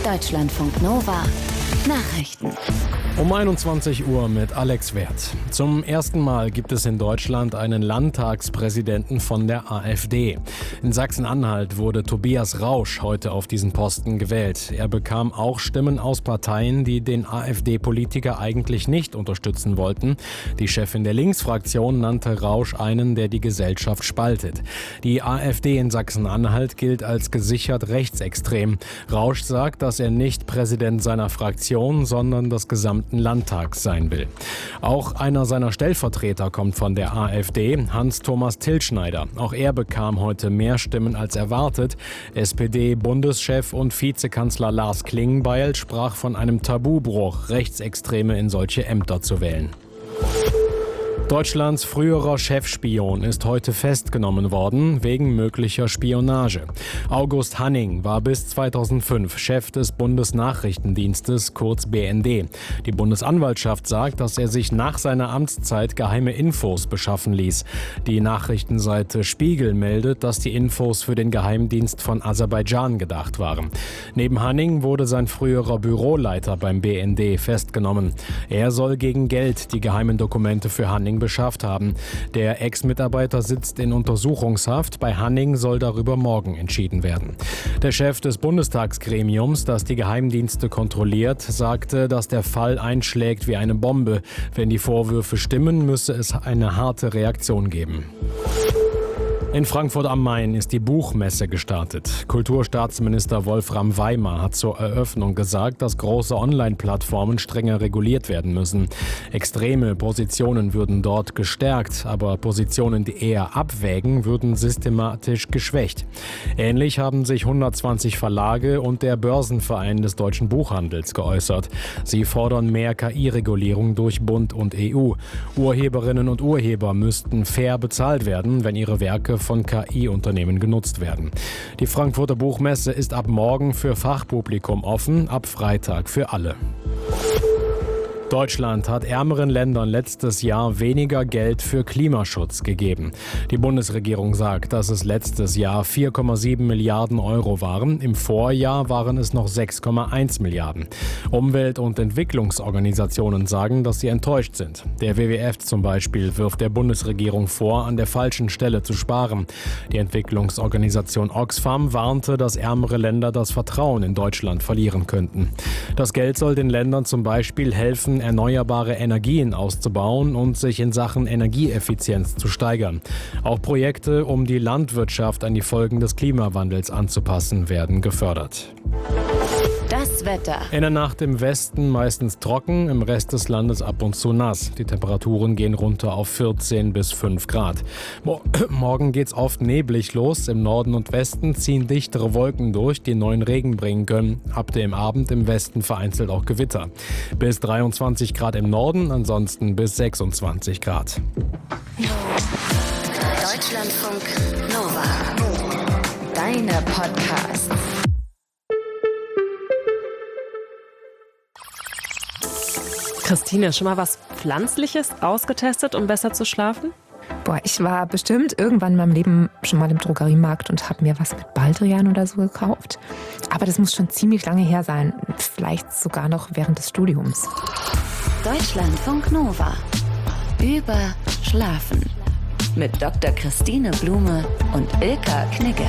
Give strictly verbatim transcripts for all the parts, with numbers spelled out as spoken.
Deutschlandfunk Nova Nachrichten. Um einundzwanzig Uhr mit Alex Werth. Zum ersten Mal gibt es in Deutschland einen Landtagspräsidenten von der AfD. In Sachsen-Anhalt wurde Tobias Rausch heute auf diesen Posten gewählt. Er bekam auch Stimmen aus Parteien, die den AfD-Politiker eigentlich nicht unterstützen wollten. Die Chefin der Linksfraktion nannte Rausch einen, der die Gesellschaft spaltet. Die AfD in Sachsen-Anhalt gilt als gesichert rechtsextrem. Rausch sagt, dass er nicht Präsident seiner Fraktion, sondern des gesamten Landtags sein will. Auch einer seiner Stellvertreter kommt von der AfD, Hans-Thomas Tilschneider. Auch er bekam heute mehr Stimmen als erwartet. S P D-Bundeschef und Vizekanzler Lars Klingbeil sprach von einem Tabubruch, Rechtsextreme in solche Ämter zu wählen. Deutschlands früherer Chefspion ist heute festgenommen worden wegen möglicher Spionage. August Hanning war bis zweitausendfünf Chef des Bundesnachrichtendienstes, kurz B N D. Die Bundesanwaltschaft sagt, dass er sich nach seiner Amtszeit geheime Infos beschaffen ließ. Die Nachrichtenseite Spiegel meldet, dass die Infos für den Geheimdienst von Aserbaidschan gedacht waren. Neben Hanning wurde sein früherer Büroleiter beim B N D festgenommen. Er soll gegen Geld die geheimen Dokumente für Hanning beschafft haben. Der Ex-Mitarbeiter sitzt in Untersuchungshaft. Bei Hanning soll darüber morgen entschieden werden. Der Chef des Bundestagsgremiums, das die Geheimdienste kontrolliert, sagte, dass der Fall einschlägt wie eine Bombe. Wenn die Vorwürfe stimmen, müsse es eine harte Reaktion geben. In Frankfurt am Main ist die Buchmesse gestartet. Kulturstaatsminister Wolfram Weimar hat zur Eröffnung gesagt, dass große Online-Plattformen strenger reguliert werden müssen. Extreme Positionen würden dort gestärkt, aber Positionen, die eher abwägen, würden systematisch geschwächt. Ähnlich haben sich hundertzwanzig Verlage und der Börsenverein des deutschen Buchhandels geäußert. Sie fordern mehr K I-Regulierung durch Bund und E U. Urheberinnen und Urheber müssten fair bezahlt werden, wenn ihre Werke von K I-Unternehmen genutzt werden. Die Frankfurter Buchmesse ist ab morgen für Fachpublikum offen, ab Freitag für alle. Deutschland hat ärmeren Ländern letztes Jahr weniger Geld für Klimaschutz gegeben. Die Bundesregierung sagt, dass es letztes Jahr vier Komma sieben Milliarden Euro waren. Im Vorjahr waren es noch sechs Komma eins Milliarden. Umwelt- und Entwicklungsorganisationen sagen, dass sie enttäuscht sind. Der W W F zum Beispiel wirft der Bundesregierung vor, an der falschen Stelle zu sparen. Die Entwicklungsorganisation Oxfam warnte, dass ärmere Länder das Vertrauen in Deutschland verlieren könnten. Das Geld soll den Ländern zum Beispiel helfen, erneuerbare Energien auszubauen und sich in Sachen Energieeffizienz zu steigern. Auch Projekte, um die Landwirtschaft an die Folgen des Klimawandels anzupassen, werden gefördert. Das Wetter. In der Nacht im Westen meistens trocken, im Rest des Landes ab und zu nass. Die Temperaturen gehen runter auf vierzehn bis fünf Grad. Mo- Morgen geht's oft neblig los. Im Norden und Westen ziehen dichtere Wolken durch, die neuen Regen bringen können. Ab dem Abend im Westen vereinzelt auch Gewitter. Bis dreiundzwanzig Grad im Norden, ansonsten bis sechsundzwanzig Grad. Deutschlandfunk Nova. Deine Podcasts. Christine, schon mal was Pflanzliches ausgetestet, um besser zu schlafen? Boah, ich war bestimmt irgendwann in meinem Leben schon mal im Drogeriemarkt und habe mir was mit Baldrian oder so gekauft. Aber das muss schon ziemlich lange her sein. Vielleicht sogar noch während des Studiums. Deutschlandfunk Nova. Über Schlafen. Mit Doktor Christine Blume und Ilka Knigge.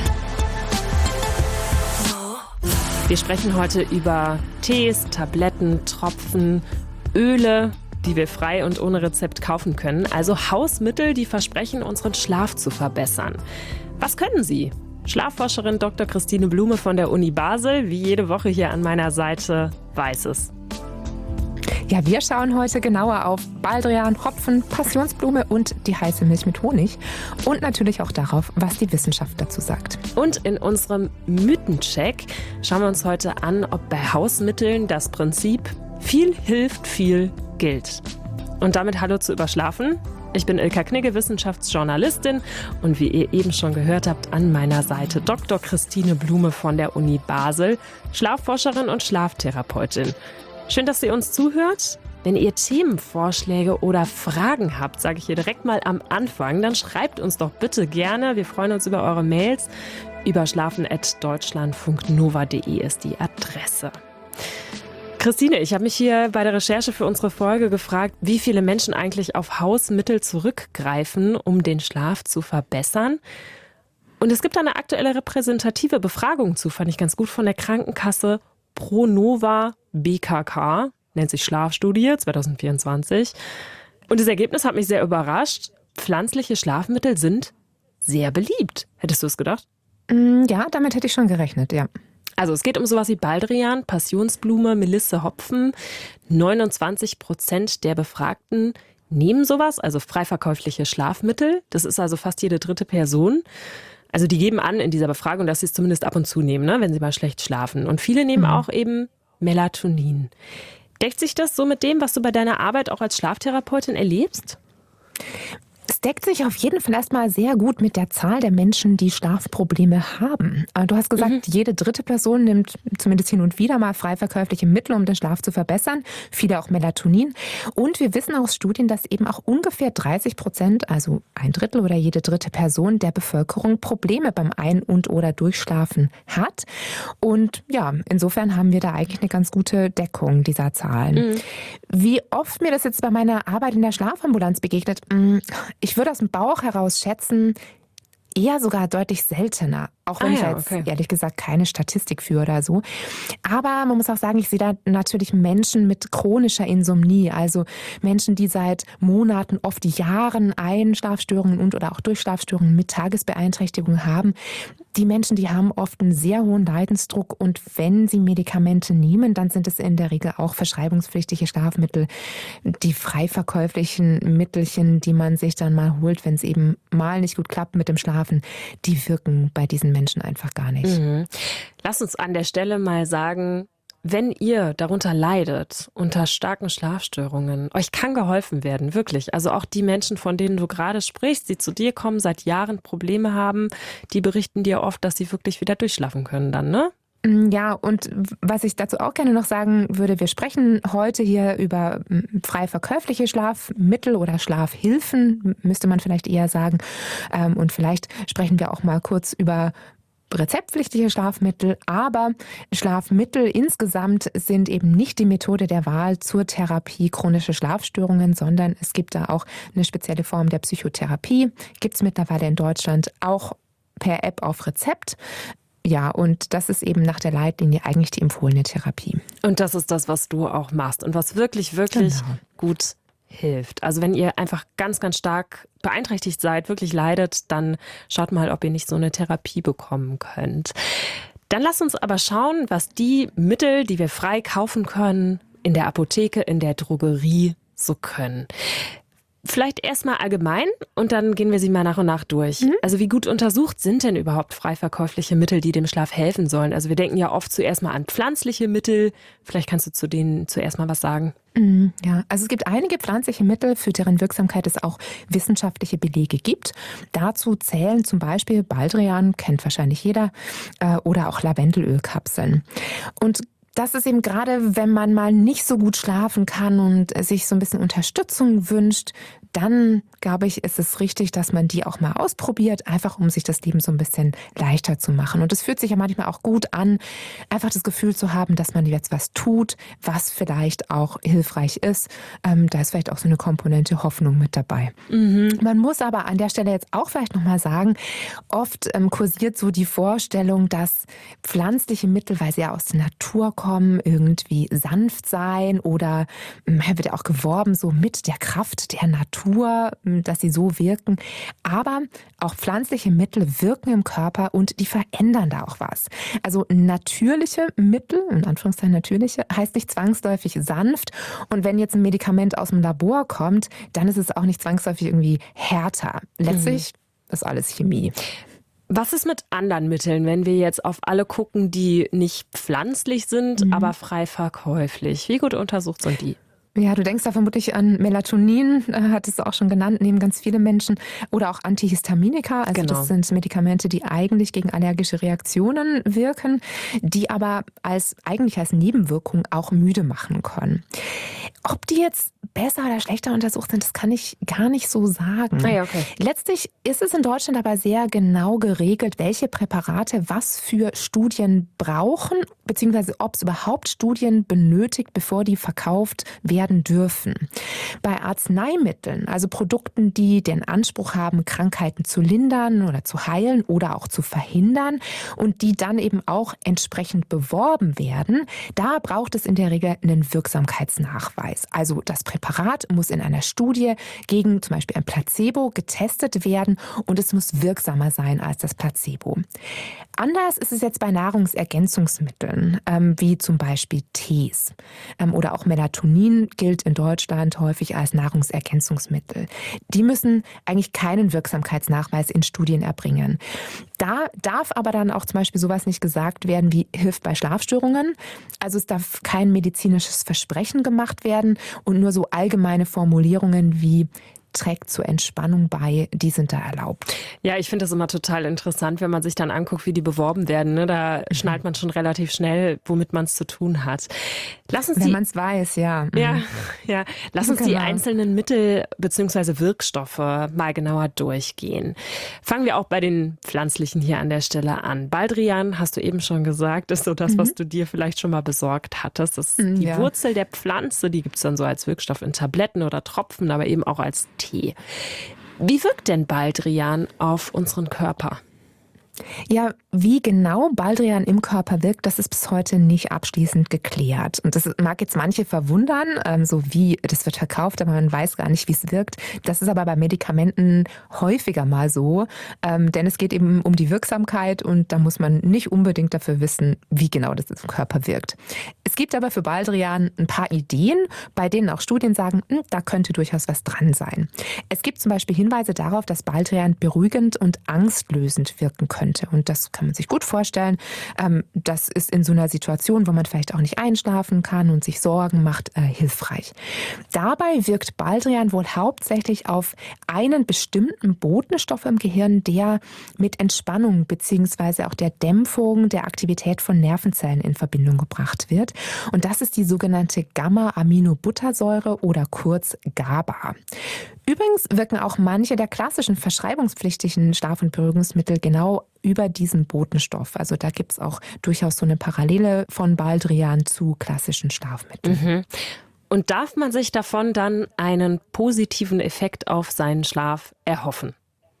Wir sprechen heute über Tees, Tabletten, Tropfen, Öle, die wir frei und ohne Rezept kaufen können. Also Hausmittel, die versprechen, unseren Schlaf zu verbessern. Was können sie? Schlafforscherin Doktor Christine Blume von der Uni Basel, wie jede Woche hier an meiner Seite, weiß es. Ja, wir schauen heute genauer auf Baldrian, Hopfen, Passionsblume und die heiße Milch mit Honig. Und natürlich auch darauf, was die Wissenschaft dazu sagt. Und in unserem Mythencheck schauen wir uns heute an, ob bei Hausmitteln das Prinzip viel hilft, viel gilt. Und damit hallo zu Überschlafen. Ich bin Ilka Knigge, Wissenschaftsjournalistin und wie ihr eben schon gehört habt, an meiner Seite Doktor Christine Blume von der Uni Basel, Schlafforscherin und Schlaftherapeutin. Schön, dass ihr uns zuhört. Wenn ihr Themenvorschläge oder Fragen habt, sage ich hier direkt mal am Anfang, dann schreibt uns doch bitte gerne. Wir freuen uns über eure Mails Überschlafen at deutschlandfunk nova punkt de ist die Adresse. Christine, ich habe mich hier bei der Recherche für unsere Folge gefragt, wie viele Menschen eigentlich auf Hausmittel zurückgreifen, um den Schlaf zu verbessern. Und es gibt da eine aktuelle repräsentative Befragung zu, fand ich ganz gut, von der Krankenkasse Pronova B K K, nennt sich Schlafstudie zwanzig vierundzwanzig. Und das Ergebnis hat mich sehr überrascht. Pflanzliche Schlafmittel sind sehr beliebt. Hättest du es gedacht? Ja, damit hätte ich schon gerechnet, ja. Also es geht um sowas wie Baldrian, Passionsblume, Melisse, Hopfen. neunundzwanzig Prozent der Befragten nehmen sowas, also frei verkäufliche Schlafmittel. Das ist also fast jede dritte Person. Also die geben an in dieser Befragung, dass sie es zumindest ab und zu nehmen, ne, wenn sie mal schlecht schlafen. Und viele nehmen mhm. auch eben Melatonin. Deckt sich das so mit dem, was du bei deiner Arbeit auch als Schlaftherapeutin erlebst? Es deckt sich auf jeden Fall erstmal sehr gut mit der Zahl der Menschen, die Schlafprobleme haben. Du hast gesagt, mhm. jede dritte Person nimmt zumindest hin und wieder mal frei verkäufliche Mittel, um den Schlaf zu verbessern. Viele auch Melatonin. Und wir wissen aus Studien, dass eben auch ungefähr dreißig Prozent, also ein Drittel oder jede dritte Person der Bevölkerung Probleme beim Ein- und oder Durchschlafen hat. Und ja, insofern haben wir da eigentlich eine ganz gute Deckung dieser Zahlen. Mhm. Wie oft mir das jetzt bei meiner Arbeit in der Schlafambulanz begegnet, ich würde aus dem Bauch heraus schätzen, eher sogar deutlich seltener. Auch wenn ah, ich ja, jetzt okay. ehrlich gesagt keine Statistik führe oder so. Aber man muss auch sagen, ich sehe da natürlich Menschen mit chronischer Insomnie. Also Menschen, die seit Monaten, oft Jahren Einschlafstörungen und oder auch Durchschlafstörungen mit Tagesbeeinträchtigung haben. Die Menschen, die haben oft einen sehr hohen Leidensdruck. Und wenn sie Medikamente nehmen, dann sind es in der Regel auch verschreibungspflichtige Schlafmittel. Die frei verkäuflichen Mittelchen, die man sich dann mal holt, wenn es eben mal nicht gut klappt mit dem Schlafen, die wirken bei diesen Menschen einfach gar nicht. Mhm. Lass uns an der Stelle mal sagen, wenn ihr darunter leidet, unter starken Schlafstörungen, euch kann geholfen werden, wirklich. Also auch die Menschen, von denen du gerade sprichst, die zu dir kommen, seit Jahren Probleme haben, die berichten dir oft, dass sie wirklich wieder durchschlafen können dann, ne? Ja, und was ich dazu auch gerne noch sagen würde, wir sprechen heute hier über frei verkäufliche Schlafmittel oder Schlafhilfen, müsste man vielleicht eher sagen. Und vielleicht sprechen wir auch mal kurz über rezeptpflichtige Schlafmittel, aber Schlafmittel insgesamt sind eben nicht die Methode der Wahl zur Therapie chronischer Schlafstörungen, sondern es gibt da auch eine spezielle Form der Psychotherapie, gibt es mittlerweile in Deutschland auch per App auf Rezept. Ja, und das ist eben nach der Leitlinie eigentlich die empfohlene Therapie. Und das ist das, was du auch machst und was wirklich, wirklich genau. gut hilft. Also wenn ihr einfach ganz, ganz stark beeinträchtigt seid, wirklich leidet, dann schaut mal, ob ihr nicht so eine Therapie bekommen könnt. Dann lasst uns aber schauen, was die Mittel, die wir frei kaufen können, in der Apotheke, in der Drogerie so können. Vielleicht erstmal allgemein und dann gehen wir sie mal nach und nach durch. Mhm. Also wie gut untersucht sind denn überhaupt frei verkäufliche Mittel, die dem Schlaf helfen sollen? Also wir denken ja oft zuerst mal an pflanzliche Mittel. Vielleicht kannst du zu denen zuerst mal was sagen. Mhm, ja, also es gibt einige pflanzliche Mittel, für deren Wirksamkeit es auch wissenschaftliche Belege gibt. Dazu zählen zum Beispiel Baldrian, kennt wahrscheinlich jeder, äh, oder auch Lavendelölkapseln. Und das ist eben gerade, wenn man mal nicht so gut schlafen kann und sich so ein bisschen Unterstützung wünscht, dann, glaube ich, ist es richtig, dass man die auch mal ausprobiert, einfach um sich das Leben so ein bisschen leichter zu machen. Und es fühlt sich ja manchmal auch gut an, einfach das Gefühl zu haben, dass man jetzt was tut, was vielleicht auch hilfreich ist. Ähm, da ist vielleicht auch so eine Komponente Hoffnung mit dabei. Mhm. Man muss aber an der Stelle jetzt auch vielleicht nochmal sagen, oft ähm, kursiert so die Vorstellung, dass pflanzliche Mittel, weil sie ja aus der Natur kommen, irgendwie sanft sein oder ähm, wird ja auch geworben so mit der Kraft der Natur, dass sie so wirken. Aber auch pflanzliche Mittel wirken im Körper und die verändern da auch was. Also natürliche Mittel, in Anführungszeichen natürliche, heißt nicht zwangsläufig sanft. Und wenn jetzt ein Medikament aus dem Labor kommt, dann ist es auch nicht zwangsläufig irgendwie härter. Letztlich mhm. ist alles Chemie. Was ist mit anderen Mitteln, wenn wir jetzt auf alle gucken, die nicht pflanzlich sind, mhm. aber frei verkäuflich? Wie gut untersucht sind die? Ja, du denkst da vermutlich an Melatonin, hattest du auch schon genannt, nehmen ganz viele Menschen. Oder auch Antihistaminika, also genau. Das sind Medikamente, die eigentlich gegen allergische Reaktionen wirken, die aber als eigentlich als Nebenwirkung auch müde machen können. Ob die jetzt besser oder schlechter untersucht sind, das kann ich gar nicht so sagen. Ah ja, okay. Letztlich ist es in Deutschland aber sehr genau geregelt, welche Präparate was für Studien brauchen, beziehungsweise ob es überhaupt Studien benötigt, bevor die verkauft werden dürfen. Bei Arzneimitteln, also Produkten, die den Anspruch haben, Krankheiten zu lindern oder zu heilen oder auch zu verhindern und die dann eben auch entsprechend beworben werden, da braucht es in der Regel einen Wirksamkeitsnachweis. Also das Präparat muss in einer Studie gegen zum Beispiel ein Placebo getestet werden und es muss wirksamer sein als das Placebo. Anders ist es jetzt bei Nahrungsergänzungsmitteln, ähm, wie zum Beispiel Tees. Ähm, oder auch Melatonin gilt in Deutschland häufig als Nahrungsergänzungsmittel. Die müssen eigentlich keinen Wirksamkeitsnachweis in Studien erbringen. Da darf aber dann auch zum Beispiel sowas nicht gesagt werden wie hilft bei Schlafstörungen. Also es darf kein medizinisches Versprechen gemacht werden und nur so allgemeine Formulierungen wie trägt zur Entspannung bei, die sind da erlaubt. Ja, ich finde das immer total interessant, wenn man sich dann anguckt, wie die beworben werden. Ne? Da mhm. schnallt man schon relativ schnell, womit man es zu tun hat. Lass uns wenn die, man es weiß, ja. Mhm. Ja, ja. Lass uns genau. die einzelnen Mittel bzw. Wirkstoffe mal genauer durchgehen. Fangen wir auch bei den pflanzlichen hier an der Stelle an. Baldrian, hast du eben schon gesagt, ist so das, mhm. was du dir vielleicht schon mal besorgt hattest. Das ist mhm, die ja. Wurzel der Pflanze, die gibt es dann so als Wirkstoff in Tabletten oder Tropfen, aber eben auch als Tee. Wie wirkt denn Baldrian auf unseren Körper? Ja, wie genau Baldrian im Körper wirkt, das ist bis heute nicht abschließend geklärt. Und das mag jetzt manche verwundern, ähm, so wie das wird verkauft, aber man weiß gar nicht, wie es wirkt. Das ist aber bei Medikamenten häufiger mal so, ähm, denn es geht eben um die Wirksamkeit und da muss man nicht unbedingt dafür wissen, wie genau das im Körper wirkt. Es gibt aber für Baldrian ein paar Ideen, bei denen auch Studien sagen, mh, da könnte durchaus was dran sein. Es gibt zum Beispiel Hinweise darauf, dass Baldrian beruhigend und angstlösend wirken könnte. Und das kann man sich gut vorstellen. Das ist in so einer Situation, wo man vielleicht auch nicht einschlafen kann und sich Sorgen macht, hilfreich. Dabei wirkt Baldrian wohl hauptsächlich auf einen bestimmten Botenstoff im Gehirn, der mit Entspannung bzw. auch der Dämpfung der Aktivität von Nervenzellen in Verbindung gebracht wird. Und das ist die sogenannte Gamma-Aminobuttersäure oder kurz GABA. Übrigens wirken auch manche der klassischen verschreibungspflichtigen Schlaf- und Beruhigungsmittel genau über diesen Botenstoff. Also da gibt es auch durchaus so eine Parallele von Baldrian zu klassischen Schlafmitteln. Mhm. Und darf man sich davon dann einen positiven Effekt auf seinen Schlaf erhoffen?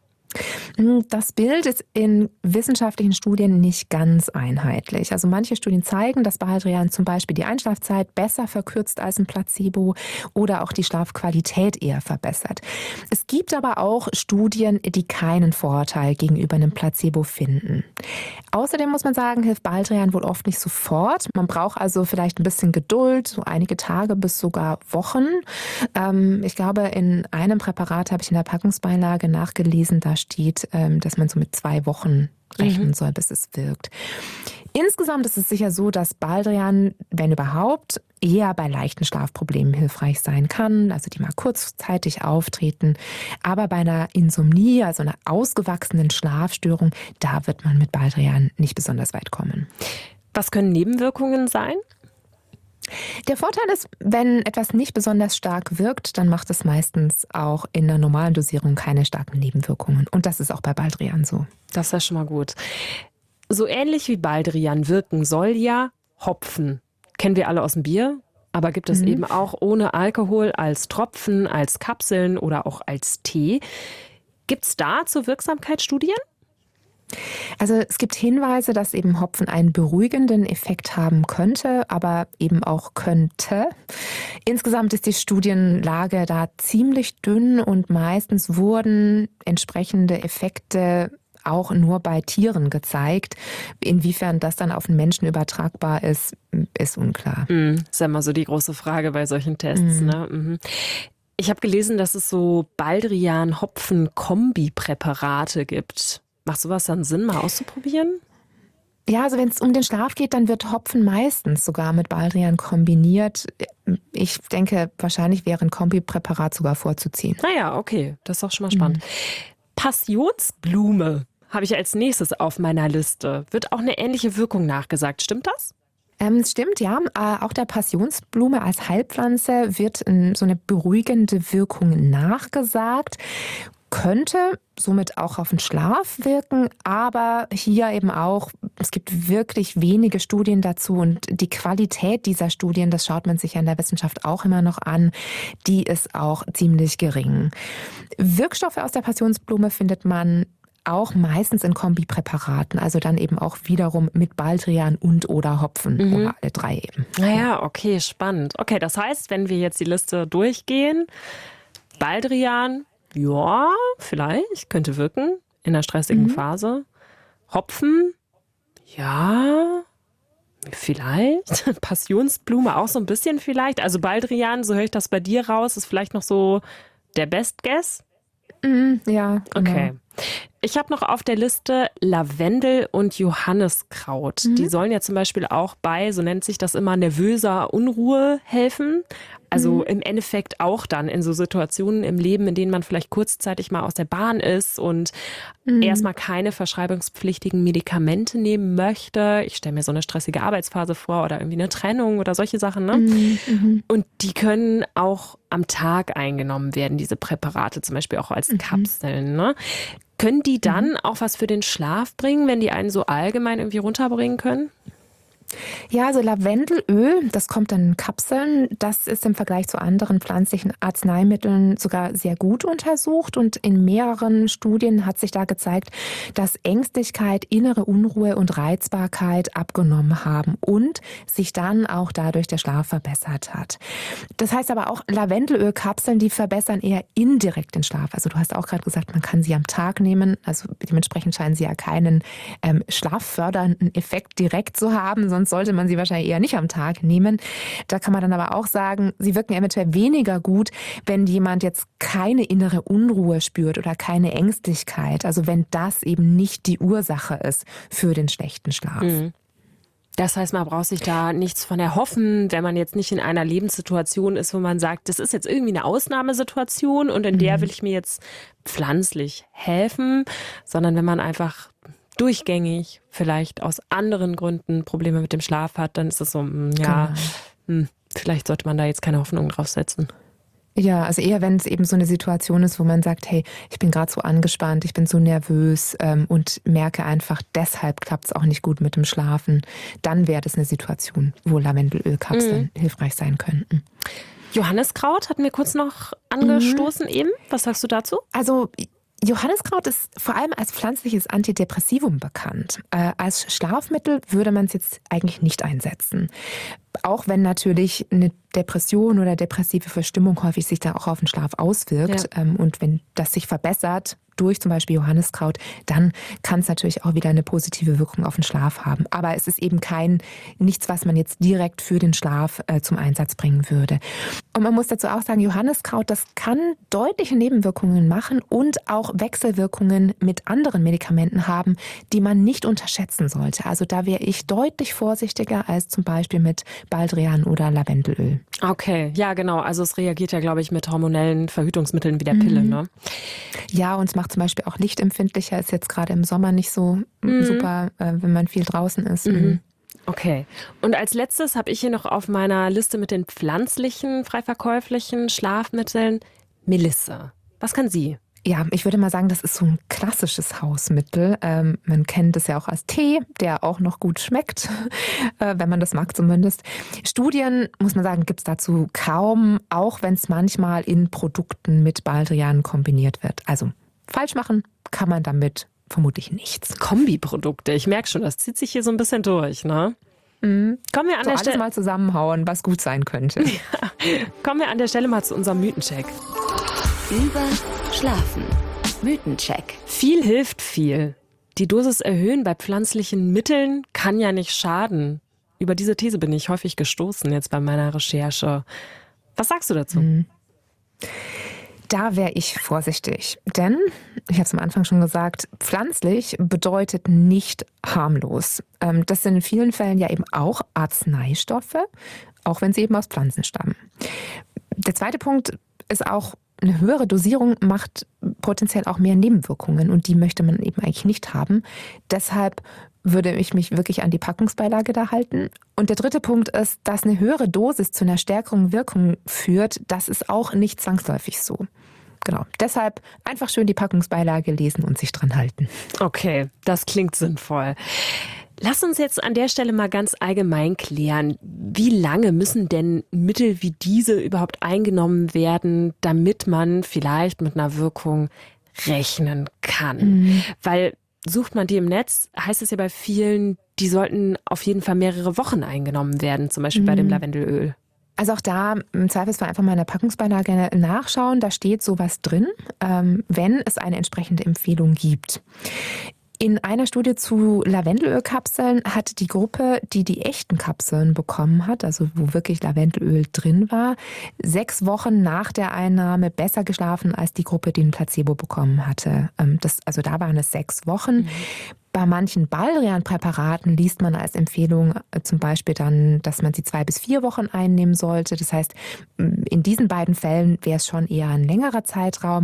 Das Bild ist in wissenschaftlichen Studien nicht ganz einheitlich. Also manche Studien zeigen, dass Baldrian zum Beispiel die Einschlafzeit besser verkürzt als ein Placebo oder auch die Schlafqualität eher verbessert. Es gibt aber auch Studien, die keinen Vorteil gegenüber einem Placebo finden. Außerdem muss man sagen, hilft Baldrian wohl oft nicht sofort. Man braucht also vielleicht ein bisschen Geduld, so einige Tage bis sogar Wochen. Ähm, ich glaube, in einem Präparat habe ich in der Packungsbeilage nachgelesen, da steht, dass man so mit zwei Wochen rechnen soll, bis es wirkt. Insgesamt ist es sicher so, dass Baldrian, wenn überhaupt, eher bei leichten Schlafproblemen hilfreich sein kann, also die mal kurzzeitig auftreten. Aber bei einer Insomnie, also einer ausgewachsenen Schlafstörung, da wird man mit Baldrian nicht besonders weit kommen. Was können Nebenwirkungen sein? Der Vorteil ist, wenn etwas nicht besonders stark wirkt, dann macht es meistens auch in einer normalen Dosierung keine starken Nebenwirkungen. Und das ist auch bei Baldrian so. Das ist ja schon mal gut. So ähnlich wie Baldrian wirken soll ja Hopfen. Kennen wir alle aus dem Bier, aber gibt es mhm. eben auch ohne Alkohol als Tropfen, als Kapseln oder auch als Tee. Gibt es dazu Wirksamkeitsstudien? Also es gibt Hinweise, dass eben Hopfen einen beruhigenden Effekt haben könnte, aber eben auch könnte. Insgesamt ist die Studienlage da ziemlich dünn und meistens wurden entsprechende Effekte auch nur bei Tieren gezeigt. Inwiefern das dann auf den Menschen übertragbar ist, ist unklar. Mm, das ist ja immer so die große Frage bei solchen Tests. Mm. Ne? Mhm. Ich habe gelesen, dass es so Baldrian-Hopfen-Kombi-Präparate gibt. Macht sowas dann Sinn, mal auszuprobieren? Ja, also wenn es um den Schlaf geht, dann wird Hopfen meistens sogar mit Baldrian kombiniert. Ich denke, wahrscheinlich wäre ein Kombipräparat sogar vorzuziehen. Naja, okay, das ist auch schon mal spannend. Mhm. Passionsblume habe ich als nächstes auf meiner Liste. Wird auch eine ähnliche Wirkung nachgesagt. Stimmt das? Ähm, es stimmt, ja. Äh, auch der Passionsblume als Heilpflanze wird ähm, so eine beruhigende Wirkung nachgesagt. Könnte somit auch auf den Schlaf wirken, aber hier eben auch, es gibt wirklich wenige Studien dazu und die Qualität dieser Studien, das schaut man sich ja in der Wissenschaft auch immer noch an, die ist auch ziemlich gering. Wirkstoffe aus der Passionsblume findet man auch meistens in Kombipräparaten, also dann eben auch wiederum mit Baldrian und oder Hopfen mhm. oder alle drei eben. Naja, okay, spannend. Okay, das heißt, wenn wir jetzt die Liste durchgehen, Baldrian, ja, vielleicht, könnte wirken in einer stressigen mhm. Phase. Hopfen, ja, vielleicht. Passionsblume auch so ein bisschen vielleicht. Also Baldrian, so höre ich das bei dir raus, ist vielleicht noch so der Best Guess? Mhm, ja, genau. Okay. Ich habe noch auf der Liste Lavendel und Johanniskraut. Mhm. Die sollen ja zum Beispiel auch bei, so nennt sich das immer, nervöser Unruhe helfen. Also mhm. im Endeffekt auch dann in so Situationen im Leben, in denen man vielleicht kurzzeitig mal aus der Bahn ist und mhm. erstmal keine verschreibungspflichtigen Medikamente nehmen möchte. Ich stelle mir so eine stressige Arbeitsphase vor oder irgendwie eine Trennung oder solche Sachen. Ne? Mhm. Und die können auch am Tag eingenommen werden, diese Präparate, zum Beispiel auch als mhm. Kapseln. Ne? Können die dann auch was für den Schlaf bringen, wenn die einen so allgemein irgendwie runterbringen können? Ja, also Lavendelöl, das kommt dann in Kapseln. Das ist im Vergleich zu anderen pflanzlichen Arzneimitteln sogar sehr gut untersucht. Und in mehreren Studien hat sich da gezeigt, dass Ängstlichkeit, innere Unruhe und Reizbarkeit abgenommen haben und sich dann auch dadurch der Schlaf verbessert hat. Das heißt aber auch, Lavendelölkapseln, die verbessern eher indirekt den Schlaf. Also du hast auch gerade gesagt, man kann sie am Tag nehmen. Also dementsprechend scheinen sie ja keinen ähm, schlaffördernden Effekt direkt zu haben, sonst sollte man sie wahrscheinlich eher nicht am Tag nehmen. Da kann man dann aber auch sagen, sie wirken eventuell weniger gut, wenn jemand jetzt keine innere Unruhe spürt oder keine Ängstlichkeit. Also wenn das eben nicht die Ursache ist für den schlechten Schlaf. Mhm. Das heißt, man braucht sich da nichts von erhoffen, wenn man jetzt nicht in einer Lebenssituation ist, wo man sagt, das ist jetzt irgendwie eine Ausnahmesituation und in mhm. der will ich mir jetzt pflanzlich helfen, sondern wenn man einfach durchgängig vielleicht aus anderen Gründen Probleme mit dem Schlaf hat, dann ist es so, ja, genau. mh, vielleicht sollte man da jetzt keine Hoffnung drauf setzen. Ja, also eher, wenn es eben so eine Situation ist, wo man sagt, hey, ich bin gerade so angespannt, ich bin so nervös ähm, und merke einfach, deshalb klappt es auch nicht gut mit dem Schlafen, dann wäre das eine Situation, wo Lavendelölkapseln mhm. hilfreich sein könnten. Johanniskraut hatten wir kurz noch angestoßen mhm. eben. Was sagst du dazu? Also Johanniskraut ist vor allem als pflanzliches Antidepressivum bekannt. Äh, als Schlafmittel würde man es jetzt eigentlich nicht einsetzen. Auch wenn natürlich eine Depression oder depressive Verstimmung häufig sich da auch auf den Schlaf auswirkt. Ja. Ähm, und wenn das sich verbessert durch zum Beispiel Johanniskraut, dann kann es natürlich auch wieder eine positive Wirkung auf den Schlaf haben. Aber es ist eben kein, nichts, was man jetzt direkt für den Schlaf äh, zum Einsatz bringen würde. Und man muss dazu auch sagen, Johanniskraut, das kann deutliche Nebenwirkungen machen und auch Wechselwirkungen mit anderen Medikamenten haben, die man nicht unterschätzen sollte. Also da wäre ich deutlich vorsichtiger als zum Beispiel mit Baldrian oder Lavendelöl. Okay, ja genau. Also es reagiert ja, glaube ich, mit hormonellen Verhütungsmitteln wie der Pille, mhm. ne? Ja, und es macht zum Beispiel auch lichtempfindlicher. Ist jetzt gerade im Sommer nicht so mhm. super, äh, wenn man viel draußen ist. Mhm. Okay. Und als letztes habe ich hier noch auf meiner Liste mit den pflanzlichen, frei verkäuflichen Schlafmitteln Melisse. Was kann sie? Ja, ich würde mal sagen, das ist so ein klassisches Hausmittel. Ähm, man kennt es ja auch als Tee, der auch noch gut schmeckt, äh, wenn man das mag zumindest. Studien, muss man sagen, gibt es dazu kaum, auch wenn es manchmal in Produkten mit Baldrian kombiniert wird. Also falsch machen kann man damit vermutlich nichts. Kombiprodukte, ich merke schon, das zieht sich hier so ein bisschen durch, ne? Mhm. Kommen wir an so der Stelle Stelle mal zusammenhauen, was gut sein könnte. Ja. Kommen wir an der Stelle mal zu unserem Mythencheck. Überschlafen. Mythencheck. Viel hilft viel. Die Dosis erhöhen bei pflanzlichen Mitteln kann ja nicht schaden. Über diese These bin ich häufig gestoßen jetzt bei meiner Recherche. Was sagst du dazu? Mhm. Da wäre ich vorsichtig, denn, ich habe es am Anfang schon gesagt, pflanzlich bedeutet nicht harmlos. Das sind in vielen Fällen ja eben auch Arzneistoffe, auch wenn sie eben aus Pflanzen stammen. Der zweite Punkt ist auch, eine höhere Dosierung macht potenziell auch mehr Nebenwirkungen und die möchte man eben eigentlich nicht haben. Deshalb würde ich mich wirklich an die Packungsbeilage da halten. Und der dritte Punkt ist, dass eine höhere Dosis zu einer stärkeren Wirkung führt. Das ist auch nicht zwangsläufig so. Genau. Deshalb einfach schön die Packungsbeilage lesen und sich dran halten. Okay, das klingt sinnvoll. Lass uns jetzt an der Stelle mal ganz allgemein klären, wie lange müssen denn Mittel wie diese überhaupt eingenommen werden, damit man vielleicht mit einer Wirkung rechnen kann? Mhm. Weil sucht man die im Netz, heißt es ja bei vielen, die sollten auf jeden Fall mehrere Wochen eingenommen werden, zum Beispiel mhm. bei dem Lavendelöl. Also auch da im Zweifelsfall einfach mal in der Packungsbeilage nachschauen, da steht sowas drin, ähm, wenn es eine entsprechende Empfehlung gibt. In einer Studie zu Lavendelölkapseln hat die Gruppe, die die echten Kapseln bekommen hat, also wo wirklich Lavendelöl drin war, sechs Wochen nach der Einnahme besser geschlafen als die Gruppe, die ein Placebo bekommen hatte. Das, also da waren es sechs Wochen. Mhm. Bei manchen Baldrian-Präparaten liest man als Empfehlung zum Beispiel dann, dass man sie zwei bis vier Wochen einnehmen sollte. Das heißt, in diesen beiden Fällen wäre es schon eher ein längerer Zeitraum.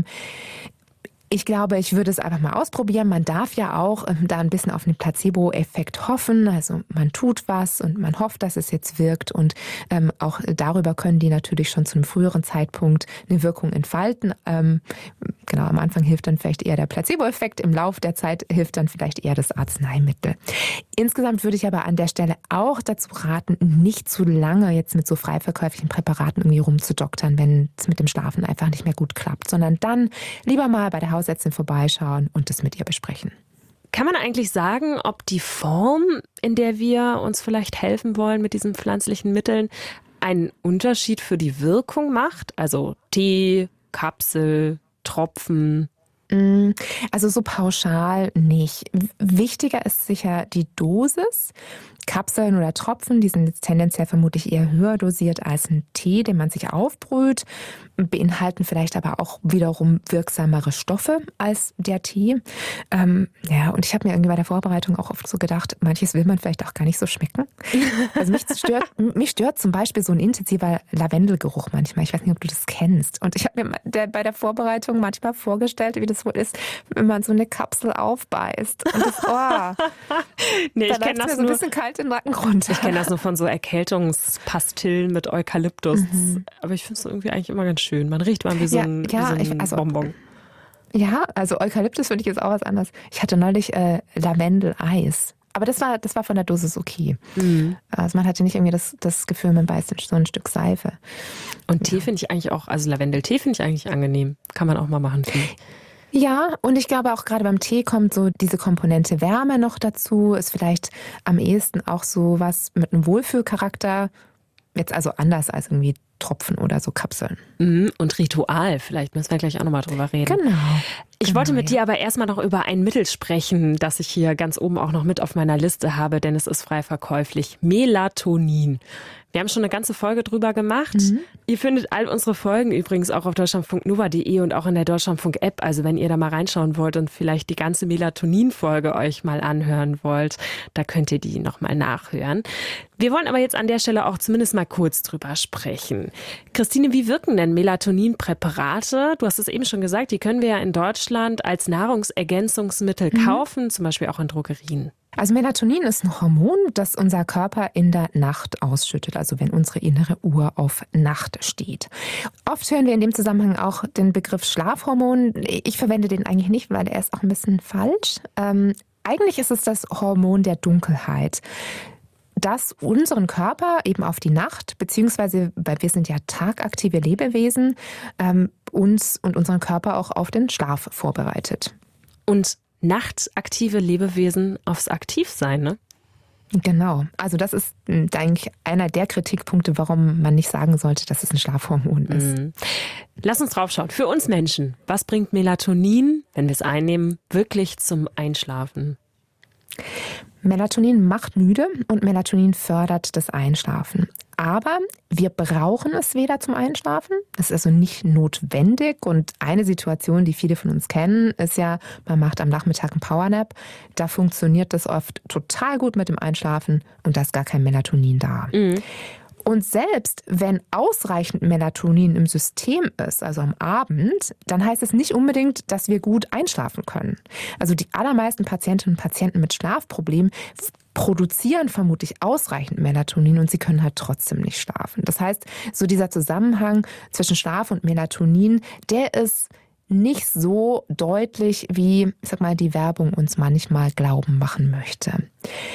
Ich glaube, ich würde es einfach mal ausprobieren. Man darf ja auch ähm, da ein bisschen auf den Placebo-Effekt hoffen. Also man tut was und man hofft, dass es jetzt wirkt. Und ähm, auch darüber können die natürlich schon zu einem früheren Zeitpunkt eine Wirkung entfalten. Ähm, genau, am Anfang hilft dann vielleicht eher der Placebo-Effekt. Im Laufe der Zeit hilft dann vielleicht eher das Arzneimittel. Insgesamt würde ich aber an der Stelle auch dazu raten, nicht zu lange jetzt mit so frei verkäuflichen Präparaten irgendwie rumzudoktern, wenn es mit dem Schlafen einfach nicht mehr gut klappt. Sondern dann lieber mal bei der Hausärztin vorbeischauen und das mit ihr besprechen. Kann man eigentlich sagen, ob die Form, in der wir uns vielleicht helfen wollen mit diesen pflanzlichen Mitteln, einen Unterschied für die Wirkung macht? Also Tee, Kapsel, Tropfen? Also so pauschal nicht. Wichtiger ist sicher die Dosis. Kapseln oder Tropfen, die sind jetzt tendenziell vermutlich eher höher dosiert als ein Tee, den man sich aufbrüht, beinhalten vielleicht aber auch wiederum wirksamere Stoffe als der Tee. Ähm, ja, und ich habe mir irgendwie bei der Vorbereitung auch oft so gedacht, manches will man vielleicht auch gar nicht so schmecken. Also mich stört, mich stört zum Beispiel so ein intensiver Lavendelgeruch manchmal. Ich weiß nicht, ob du das kennst. Und ich habe mir der, bei der Vorbereitung manchmal vorgestellt, wie das wohl ist, wenn man so eine Kapsel aufbeißt. Und das, oh, nee, da ich kenne das mir so ein bisschen kalt den Nacken runter. Ich kenne das nur von so Erkältungspastillen mit Eukalyptus. Mhm. Aber ich finde es irgendwie eigentlich immer ganz schön. Man riecht mal wie so ein, ja, ja, wie so ein ich, also, Bonbon. Ja, also Eukalyptus finde ich jetzt auch was anderes. Ich hatte neulich äh, Lavendel-Eis. Aber das war, das war von der Dosis okay. Mhm. Also man hatte nicht irgendwie das, das Gefühl, man beißt so ein Stück Seife. Und Tee ja. finde ich eigentlich auch, also Lavendeltee finde ich eigentlich angenehm. Kann man auch mal machen. Ja, und ich glaube auch gerade beim Tee kommt so diese Komponente Wärme noch dazu. Ist vielleicht am ehesten auch so was mit einem Wohlfühlcharakter. Jetzt also anders als irgendwie Tropfen oder so Kapseln. Und Ritual, vielleicht müssen wir gleich auch nochmal drüber reden. Genau. Ich genau, wollte mit ja. dir aber erstmal noch über ein Mittel sprechen, das ich hier ganz oben auch noch mit auf meiner Liste habe, denn es ist frei verkäuflich. Melatonin. Wir haben schon eine ganze Folge drüber gemacht. Mhm. Ihr findet all unsere Folgen übrigens auch auf deutschlandfunk nova punkt de und auch in der Deutschlandfunk-App. Also wenn ihr da mal reinschauen wollt und vielleicht die ganze Melatonin-Folge euch mal anhören wollt, da könnt ihr die nochmal nachhören. Wir wollen aber jetzt an der Stelle auch zumindest mal kurz drüber sprechen. Christine, wie wirken denn Melatonin-Präparate? Du hast es eben schon gesagt, die können wir ja in Deutschland als Nahrungsergänzungsmittel mhm. kaufen, zum Beispiel auch in Drogerien. Also Melatonin ist ein Hormon, das unser Körper in der Nacht ausschüttet, also wenn unsere innere Uhr auf Nacht steht. Oft hören wir in dem Zusammenhang auch den Begriff Schlafhormon. Ich verwende den eigentlich nicht, weil er ist auch ein bisschen falsch. Ähm, eigentlich ist es das Hormon der Dunkelheit, das unseren Körper eben auf die Nacht, beziehungsweise, weil wir sind ja tagaktive Lebewesen, ähm, uns und unseren Körper auch auf den Schlaf vorbereitet. Und nachtaktive Lebewesen aufs Aktivsein, ne? Genau. Also das ist eigentlich einer der Kritikpunkte, warum man nicht sagen sollte, dass es ein Schlafhormon ist. Mhm. Lass uns drauf schauen. Für uns Menschen, was bringt Melatonin, wenn wir es einnehmen, wirklich zum Einschlafen? Melatonin macht müde und Melatonin fördert das Einschlafen. Aber wir brauchen es weder zum Einschlafen, das ist also nicht notwendig. Und eine Situation, die viele von uns kennen, ist ja, man macht am Nachmittag einen Powernap. Da funktioniert das oft total gut mit dem Einschlafen und da ist gar kein Melatonin da. Mhm. Und selbst wenn ausreichend Melatonin im System ist, also am Abend, dann heißt es nicht unbedingt, dass wir gut einschlafen können. Also die allermeisten Patientinnen und Patienten mit Schlafproblemen produzieren vermutlich ausreichend Melatonin und sie können halt trotzdem nicht schlafen. Das heißt, so dieser Zusammenhang zwischen Schlaf und Melatonin, der ist nicht so deutlich, wie, ich sag mal, die Werbung uns manchmal glauben machen möchte.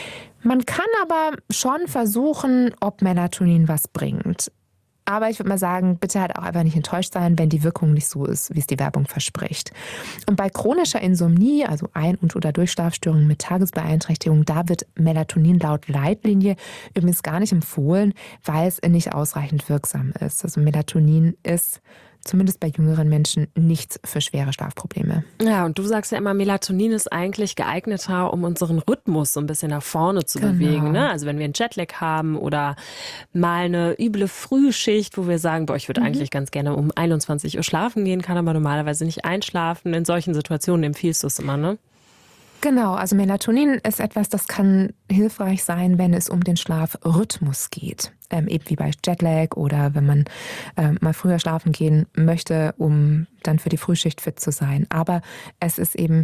Man kann aber schon versuchen, ob Melatonin was bringt. Aber ich würde mal sagen, bitte halt auch einfach nicht enttäuscht sein, wenn die Wirkung nicht so ist, wie es die Werbung verspricht. Und bei chronischer Insomnie, also Ein- und oder Durchschlafstörungen mit Tagesbeeinträchtigung, da wird Melatonin laut Leitlinie übrigens gar nicht empfohlen, weil es nicht ausreichend wirksam ist. Also Melatonin ist zumindest bei jüngeren Menschen nichts für schwere Schlafprobleme. Ja, und du sagst ja immer, Melatonin ist eigentlich geeigneter, um unseren Rhythmus so ein bisschen nach vorne zu Genau. bewegen. Ne? Also wenn wir einen Jetlag haben oder mal eine üble Frühschicht, wo wir sagen, boah, ich würde mhm. eigentlich ganz gerne um einundzwanzig Uhr schlafen gehen, kann aber normalerweise nicht einschlafen. In solchen Situationen empfiehlst du es immer, ne? Genau, also Melatonin ist etwas, das kann hilfreich sein, wenn es um den Schlafrhythmus geht. Ähm, eben wie bei Jetlag oder wenn man ähm, mal früher schlafen gehen möchte, um dann für die Frühschicht fit zu sein. Aber es ist eben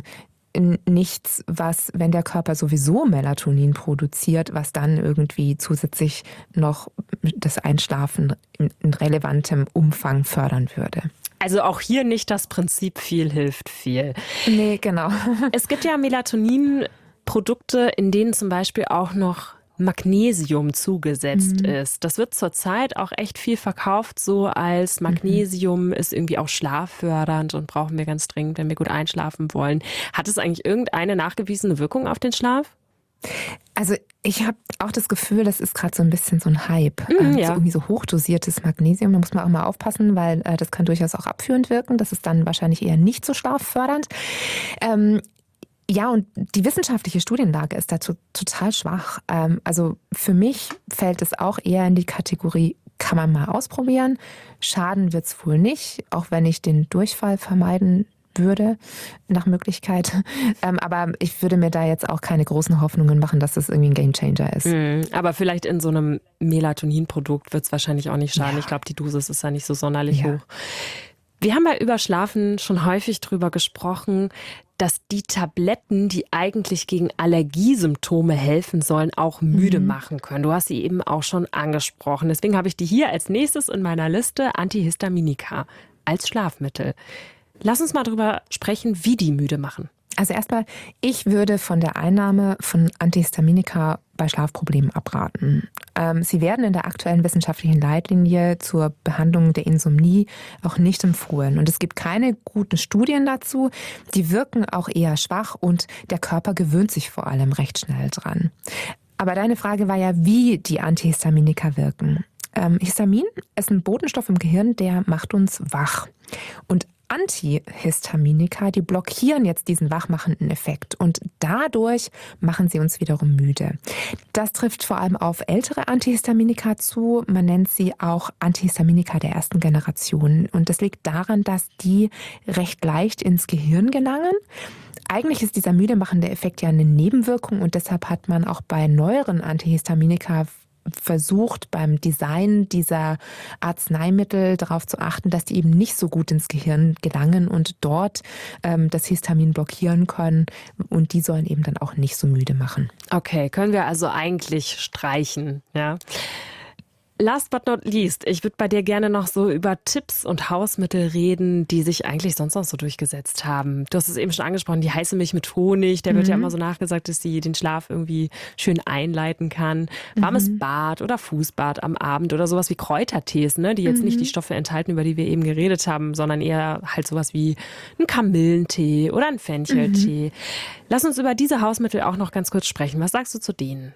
nichts, was, wenn der Körper sowieso Melatonin produziert, was dann irgendwie zusätzlich noch das Einschlafen in, in relevantem Umfang fördern würde. Also auch hier nicht das Prinzip viel hilft viel. Nee, genau. Es gibt ja Melatonin-Produkte, in denen zum Beispiel auch noch Magnesium zugesetzt mhm. ist. Das wird zurzeit auch echt viel verkauft, so als Magnesium mhm. ist irgendwie auch schlaffördernd und brauchen wir ganz dringend, wenn wir gut einschlafen wollen. Hat es eigentlich irgendeine nachgewiesene Wirkung auf den Schlaf? Also ich habe auch das Gefühl, das ist gerade so ein bisschen so ein Hype. Mhm, ähm, ja. so irgendwie so hochdosiertes Magnesium, da muss man auch mal aufpassen, weil äh, das kann durchaus auch abführend wirken. Das ist dann wahrscheinlich eher nicht so schlaffördernd. Ähm, ja, und die wissenschaftliche Studienlage ist dazu total schwach. Ähm, also für mich fällt es auch eher in die Kategorie, kann man mal ausprobieren. Schaden wird es wohl nicht, auch wenn ich den Durchfall vermeiden würde, nach Möglichkeit. Ähm, aber ich würde mir da jetzt auch keine großen Hoffnungen machen, dass das irgendwie ein Gamechanger ist. Mhm, aber vielleicht in so einem Melatonin-Produkt wird es wahrscheinlich auch nicht schaden. Ja. Ich glaube, die Dosis ist ja nicht so sonderlich ja. hoch. Wir haben ja über Schlafen schon häufig drüber gesprochen, dass die Tabletten, die eigentlich gegen Allergiesymptome helfen sollen, auch müde mhm. machen können. Du hast sie eben auch schon angesprochen. Deswegen habe ich die hier als nächstes in meiner Liste, Antihistaminika als Schlafmittel. Lass uns mal drüber sprechen, wie die müde machen. Also erstmal, ich würde von der Einnahme von Antihistaminika bei Schlafproblemen abraten. Ähm, sie werden in der aktuellen wissenschaftlichen Leitlinie zur Behandlung der Insomnie auch nicht empfohlen. Und es gibt keine guten Studien dazu. Die wirken auch eher schwach und der Körper gewöhnt sich vor allem recht schnell dran. Aber deine Frage war ja, wie die Antihistaminika wirken. Ähm, Histamin ist ein Botenstoff im Gehirn, der macht uns wach. Und Antihistaminika, die blockieren jetzt diesen wachmachenden Effekt und dadurch machen sie uns wiederum müde. Das trifft vor allem auf ältere Antihistaminika zu. Man nennt sie auch Antihistaminika der ersten Generation. Und das liegt daran, dass die recht leicht ins Gehirn gelangen. Eigentlich ist dieser müde machende Effekt ja eine Nebenwirkung und deshalb hat man auch bei neueren Antihistaminika versucht, beim Design dieser Arzneimittel darauf zu achten, dass die eben nicht so gut ins Gehirn gelangen und dort ähm, das Histamin blockieren können. Und die sollen eben dann auch nicht so müde machen. Okay, können wir also eigentlich streichen, ja? Last but not least, ich würde bei dir gerne noch so über Tipps und Hausmittel reden, die sich eigentlich sonst noch so durchgesetzt haben. Du hast es eben schon angesprochen, die heiße Milch mit Honig, der mhm. wird ja immer so nachgesagt, dass sie den Schlaf irgendwie schön einleiten kann. Warmes mhm. Bad oder Fußbad am Abend oder sowas wie Kräutertees, ne, die jetzt mhm. nicht die Stoffe enthalten, über die wir eben geredet haben, sondern eher halt sowas wie ein Kamillentee oder ein Fencheltee. Mhm. Lass uns über diese Hausmittel auch noch ganz kurz sprechen. Was sagst du zu denen?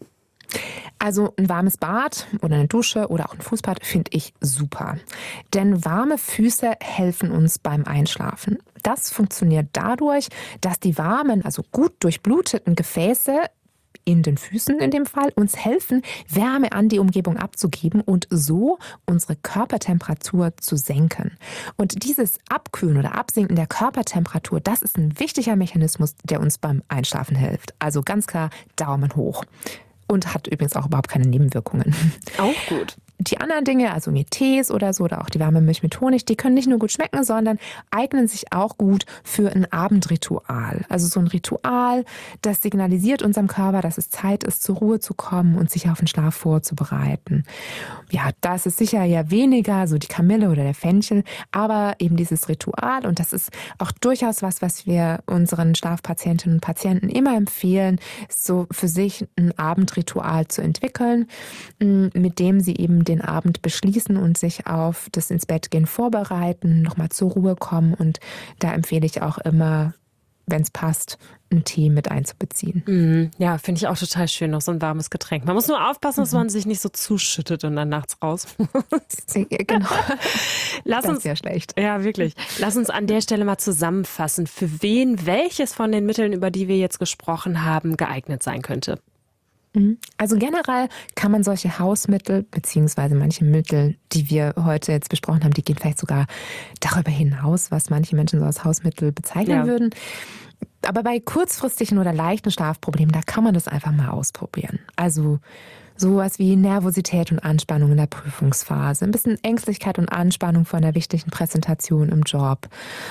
Also ein warmes Bad oder eine Dusche oder auch ein Fußbad finde ich super. Denn warme Füße helfen uns beim Einschlafen. Das funktioniert dadurch, dass die warmen, also gut durchbluteten Gefäße in den Füßen in dem Fall uns helfen, Wärme an die Umgebung abzugeben und so unsere Körpertemperatur zu senken. Und dieses Abkühlen oder Absinken der Körpertemperatur, das ist ein wichtiger Mechanismus, der uns beim Einschlafen hilft. Also ganz klar Daumen hoch. und hat übrigens auch überhaupt keine Nebenwirkungen. Auch gut. Die anderen Dinge, also wie Tees oder so oder auch die warme Milch mit Honig, die können nicht nur gut schmecken, sondern eignen sich auch gut für ein Abendritual. Also so ein Ritual, das signalisiert unserem Körper, dass es Zeit ist, zur Ruhe zu kommen und sich auf den Schlaf vorzubereiten. Ja, da ist es sicher ja weniger, so die Kamille oder der Fenchel, aber eben dieses Ritual, und das ist auch durchaus was, was wir unseren Schlafpatientinnen und Patienten immer empfehlen, so für sich ein Abendritual zu entwickeln, mit dem sie eben den Abend beschließen und sich auf das ins Bett gehen vorbereiten, nochmal zur Ruhe kommen. Und da empfehle ich auch immer, wenn es passt, einen Tee mit einzubeziehen. Mhm. Ja, finde ich auch total schön, noch so ein warmes Getränk. Man muss nur aufpassen, dass man sich nicht so zuschüttet und dann nachts raus muss. Genau. Lass das uns, ist ja schlecht. Ja, wirklich. Lass uns an der Stelle mal zusammenfassen, für wen welches von den Mitteln, über die wir jetzt gesprochen haben, geeignet sein könnte. Also generell kann man solche Hausmittel, beziehungsweise manche Mittel, die wir heute jetzt besprochen haben, die gehen vielleicht sogar darüber hinaus, was manche Menschen so als Hausmittel bezeichnen Ja. würden. Aber bei kurzfristigen oder leichten Schlafproblemen, da kann man das einfach mal ausprobieren. Also sowas wie Nervosität und Anspannung in der Prüfungsphase, ein bisschen Ängstlichkeit und Anspannung vor einer wichtigen Präsentation im Job.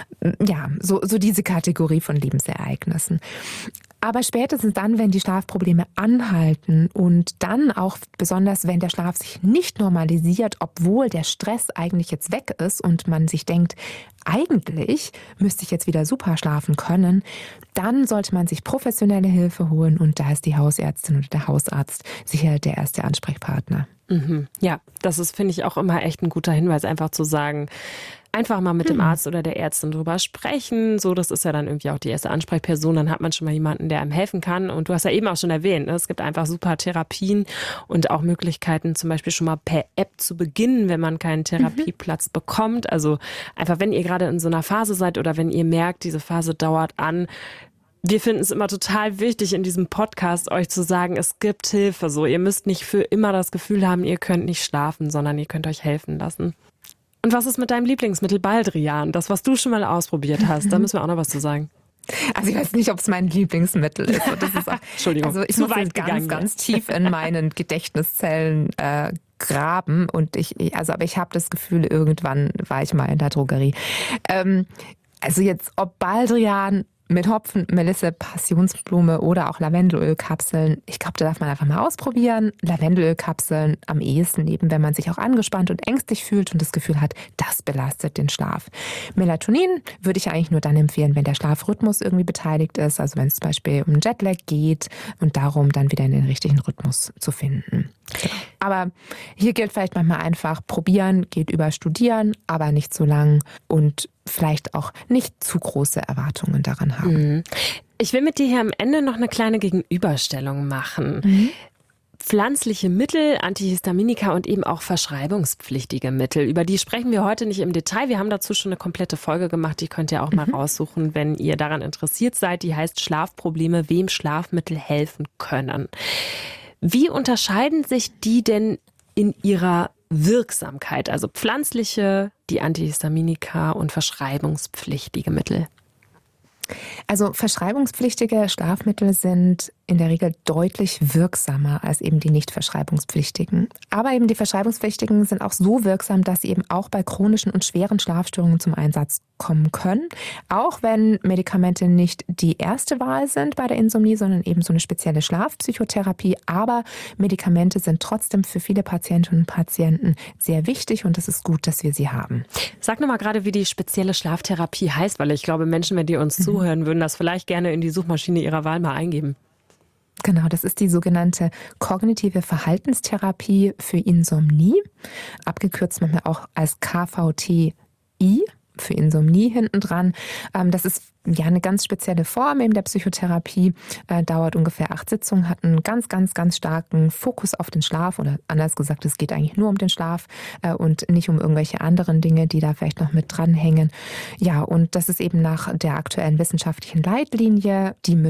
Ja, so, so diese Kategorie von Lebensereignissen. Aber spätestens dann, wenn die Schlafprobleme anhalten und dann auch besonders, wenn der Schlaf sich nicht normalisiert, obwohl der Stress eigentlich jetzt weg ist und man sich denkt, eigentlich müsste ich jetzt wieder super schlafen können, dann sollte man sich professionelle Hilfe holen und da ist die Hausärztin oder der Hausarzt sicher der erste Ansprechpartner. Mhm. Ja, das ist, finde ich, auch immer echt ein guter Hinweis, einfach zu sagen, einfach mal mit dem Arzt oder der Ärztin drüber sprechen. So, das ist ja dann irgendwie auch die erste Ansprechperson. Dann hat man schon mal jemanden, der einem helfen kann. Und du hast ja eben auch schon erwähnt, ne? Es gibt einfach super Therapien und auch Möglichkeiten, zum Beispiel schon mal per App zu beginnen, wenn man keinen Therapieplatz bekommt. Also einfach, wenn ihr gerade in so einer Phase seid oder wenn ihr merkt, diese Phase dauert an. Wir finden es immer total wichtig, in diesem Podcast euch zu sagen, es gibt Hilfe. So, ihr müsst nicht für immer das Gefühl haben, ihr könnt nicht schlafen, sondern ihr könnt euch helfen lassen. Und was ist mit deinem Lieblingsmittel Baldrian? Das, was du schon mal ausprobiert hast, da müssen wir auch noch was zu sagen. Also ich weiß nicht, ob es mein Lieblingsmittel ist. Das ist auch, Entschuldigung, also ich zu muss weit jetzt ganz, gegangen, ganz tief in meinen Gedächtniszellen äh, graben. Und ich, also, aber ich habe das Gefühl, irgendwann war ich mal in der Drogerie. Ähm, also jetzt, ob Baldrian mit Hopfen, Melisse, Passionsblume oder auch Lavendelölkapseln. Ich glaube, da darf man einfach mal ausprobieren. Lavendelölkapseln am ehesten eben, wenn man sich auch angespannt und ängstlich fühlt und das Gefühl hat, das belastet den Schlaf. Melatonin würde ich eigentlich nur dann empfehlen, wenn der Schlafrhythmus irgendwie beteiligt ist. Also wenn es zum Beispiel um Jetlag geht und darum, dann wieder in den richtigen Rhythmus zu finden. Aber hier gilt vielleicht manchmal einfach, probieren geht über studieren, aber nicht zu lang und vielleicht auch nicht zu große Erwartungen daran haben. Ich will mit dir hier am Ende noch eine kleine Gegenüberstellung machen. Mhm. Pflanzliche Mittel, Antihistaminika und eben auch verschreibungspflichtige Mittel. Über die sprechen wir heute nicht im Detail. Wir haben dazu schon eine komplette Folge gemacht. Die könnt ihr auch mal mhm. raussuchen, wenn ihr daran interessiert seid. Die heißt Schlafprobleme, wem Schlafmittel helfen können. Wie unterscheiden sich die denn in ihrer Wirksamkeit? Also pflanzliche, die Antihistaminika und verschreibungspflichtige Mittel. Also verschreibungspflichtige Schlafmittel sind in der Regel deutlich wirksamer als eben die nicht verschreibungspflichtigen. Aber eben die verschreibungspflichtigen sind auch so wirksam, dass sie eben auch bei chronischen und schweren Schlafstörungen zum Einsatz kommen können. Auch wenn Medikamente nicht die erste Wahl sind bei der Insomnie, sondern eben so eine spezielle Schlafpsychotherapie. Aber Medikamente sind trotzdem für viele Patientinnen und Patienten sehr wichtig und es ist gut, dass wir sie haben. Sag nochmal gerade, wie die spezielle Schlaftherapie heißt, weil ich glaube, Menschen, wenn die uns mhm. zuhören, würden das vielleicht gerne in die Suchmaschine ihrer Wahl mal eingeben. Genau, das ist die sogenannte kognitive Verhaltenstherapie für Insomnie, abgekürzt manchmal auch als K V T I für Insomnie hinten dran. Das ist ja eine ganz spezielle Form eben der Psychotherapie, äh, dauert ungefähr acht Sitzungen, hat einen ganz, ganz, ganz starken Fokus auf den Schlaf oder anders gesagt, es geht eigentlich nur um den Schlaf äh, und nicht um irgendwelche anderen Dinge, die da vielleicht noch mit dranhängen. Ja, und das ist eben nach der aktuellen wissenschaftlichen Leitlinie, die